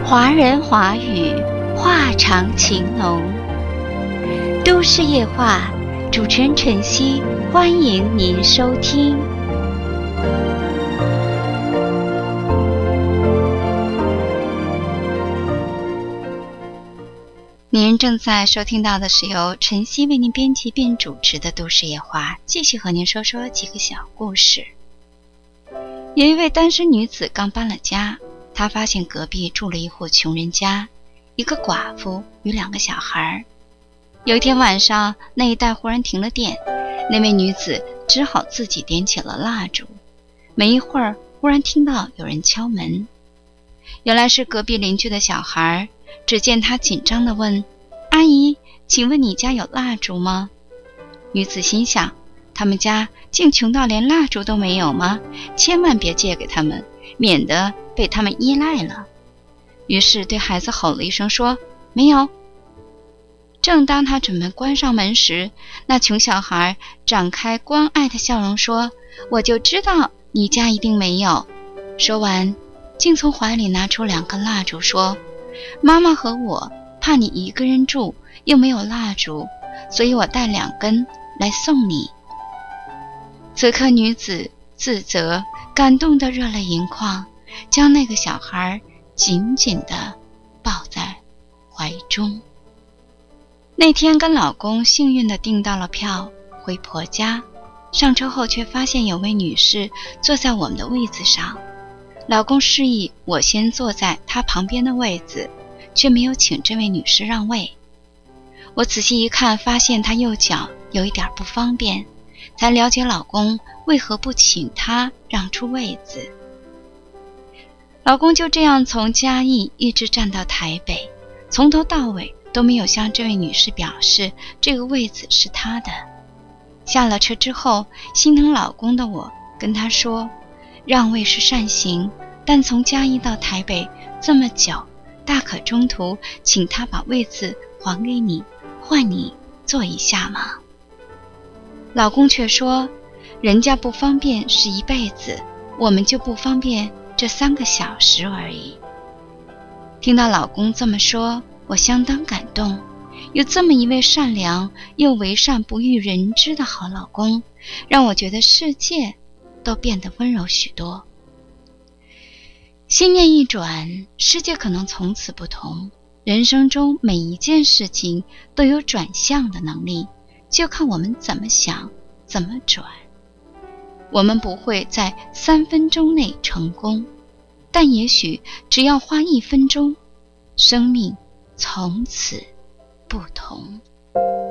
华人华语，话长情浓。都市夜话，主持人晨曦，欢迎您收听。您正在收听到的是由晨曦为您编辑并主持的都市夜话，继续和您说说几个小故事。有一位单身女子刚搬了家，她发现隔壁住了一户穷人家，一个寡妇与2个小孩。有一天晚上，那一带忽然停了电，那位女子只好自己点起了蜡烛。没一会儿，忽然听到有人敲门，原来是隔壁邻居的小孩。只见他紧张地问：“阿姨，请问你家有蜡烛吗？”女子心想，他们家竟穷到连蜡烛都没有吗？千万别借给他们，免得被他们依赖了。于是对孩子吼了一声说：“没有。”正当他准备关上门时，那穷小孩展开关爱的笑容说：“我就知道你家一定没有。”说完，竟从怀里拿出2根蜡烛说：“妈妈和我怕你一个人住，又没有蜡烛，所以我带2根来送你。”此刻女子自责，感动得热泪盈眶，将那个小孩紧紧地抱在怀中。那天跟老公幸运地订到了票回婆家，上车后却发现有位女士坐在我们的位子上，老公示意我先坐在她旁边的位子，却没有请这位女士让位。我仔细一看，发现她右脚有一点不方便，才了解老公为何不请她让出位子。老公就这样从嘉义一直站到台北，从头到尾都没有向这位女士表示这个位子是她的。下了车之后，心疼老公的我跟他说，让位是善行，但从嘉义到台北这么久，大可中途请他把位子还给你，换你坐一下吗？老公却说，人家不方便是一辈子，我们就不方便这3个小时而已。听到老公这么说，我相当感动，有这么一位善良又为善不欲人知的好老公，让我觉得世界都变得温柔许多。心念一转，世界可能从此不同。人生中每一件事情都有转向的能力，就看我们怎么想，怎么转。我们不会在3分钟内成功，但也许只要花1分钟，生命从此不同。